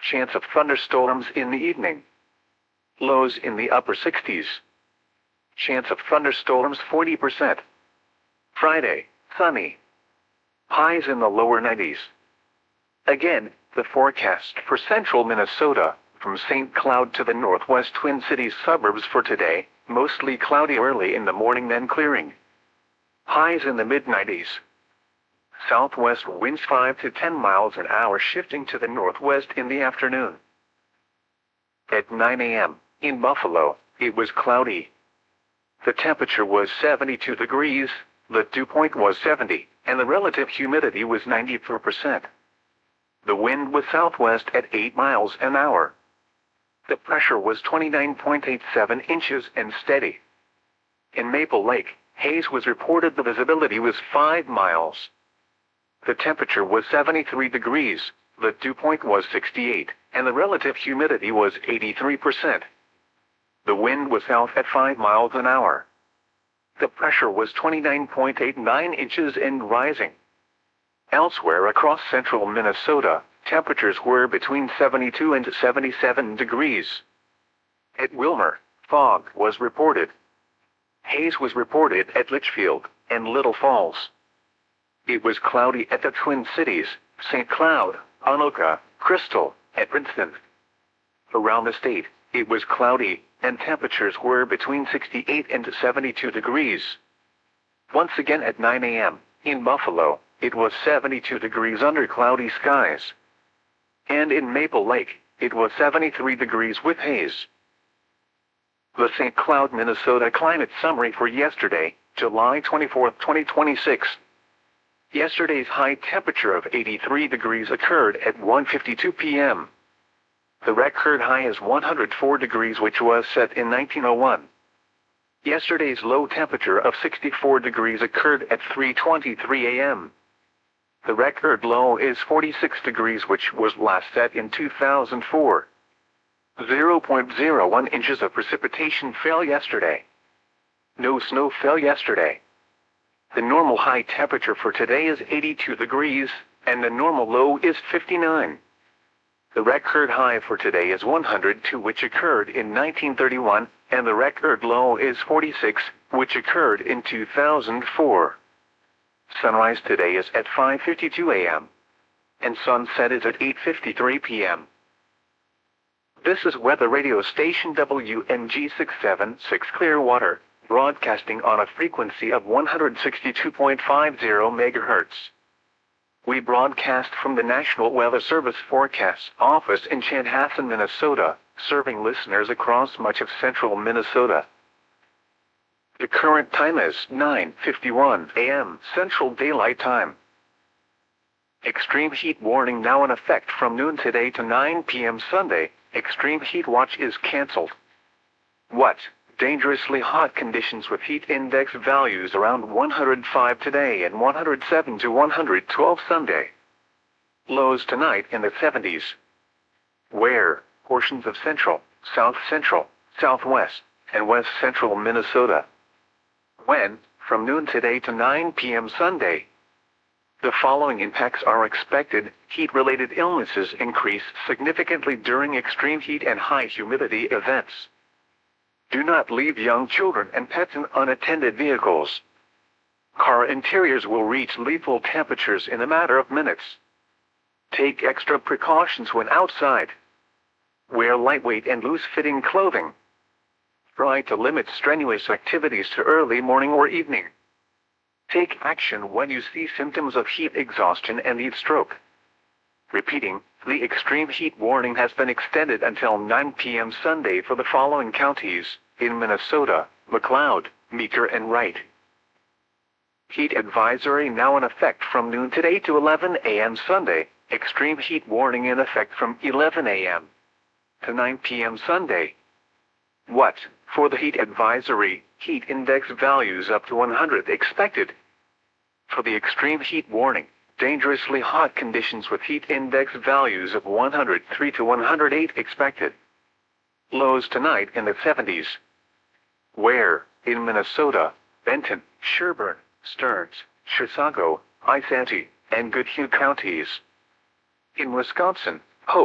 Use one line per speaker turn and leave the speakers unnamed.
Chance of thunderstorms in the evening. Lows in the upper 60s. Chance of thunderstorms 40%. Friday, sunny. Highs in the lower 90s. Again, the forecast for central Minnesota, from St. Cloud to the northwest Twin Cities suburbs for today, mostly cloudy early in the morning then clearing. Highs in the mid-90s. Southwest winds 5 to 10 miles an hour shifting to the northwest in the afternoon. At 9 a.m., in Buffalo, it was cloudy. The temperature was 72 degrees, the dew point was 70, and the relative humidity was 94%. The wind was southwest at 8 miles an hour. The pressure was 29.87 inches and steady. In Maple Lake, haze was reported. The visibility was 5 miles. The temperature was 73 degrees, the dew point was 68, and the relative humidity was 83%. The wind was south at 5 miles an hour. The pressure was 29.89 inches and rising. Elsewhere across central Minnesota, temperatures were between 72 and 77 degrees. At Wilmer, fog was reported. Haze was reported at Litchfield and Little Falls. It was cloudy at the Twin Cities, St. Cloud, Anoka, Crystal, and Princeton. Around the state, it was cloudy, and temperatures were between 68 and 72 degrees. Once again at 9 a.m., in Buffalo, it was 72 degrees under cloudy skies. And in Maple Lake, it was 73 degrees with haze. The St. Cloud, Minnesota climate summary for yesterday, July 24, 2026. Yesterday's high temperature of 83 degrees occurred at 1:52 p.m. The record high is 104 degrees, which was set in 1901. Yesterday's low temperature of 64 degrees occurred at 3:23 a.m. The record low is 46 degrees, which was last set in 2004. 0.01 inches of precipitation fell yesterday. No snow fell yesterday. The normal high temperature for today is 82 degrees, and the normal low is 59. The record high for today is 102, which occurred in 1931, and the record low is 46, which occurred in 2004. Sunrise today is at 5:52 a.m. and sunset is at 8:53 p.m. This is weather radio station WMG 676 Clearwater, broadcasting on a frequency of 162.50 MHz. We broadcast from the National Weather Service Forecast Office in Chanhassen, Minnesota, serving listeners across much of central Minnesota. The current time is 9:51 a.m. Central Daylight Time. Extreme heat warning now in effect from noon today to 9 p.m. Sunday. Extreme heat watch is canceled. What? Dangerously hot conditions with heat index values around 105 today and 107 to 112 Sunday. Lows tonight in the 70s. Where? Portions of central, south central, southwest, and west central Minnesota. When? From noon today to 9 p.m. Sunday. The following impacts are expected. Heat-related illnesses increase significantly during extreme heat and high humidity events. Do not leave young children and pets in unattended vehicles. Car interiors will reach lethal temperatures in a matter of minutes. Take extra precautions when outside. Wear lightweight and loose-fitting clothing. Try to limit strenuous activities to early morning or evening. Take action when you see symptoms of heat exhaustion and heat stroke. Repeating, the extreme heat warning has been extended until 9 p.m. Sunday for the following counties in Minnesota: McLeod, Meeker, and Wright. Heat advisory now in effect from noon today to 11 a.m. Sunday. Extreme heat warning in effect from 11 a.m. to 9 p.m. Sunday. What? For the heat advisory, heat index values up to 100 expected. For the extreme heat warning, dangerously hot conditions with heat index values of 103 to 108 expected. Lows tonight in the 70s. Where? In Minnesota, Benton, Sherburne, Stearns, Chisago, Isanti, and Goodhue counties. In Wisconsin,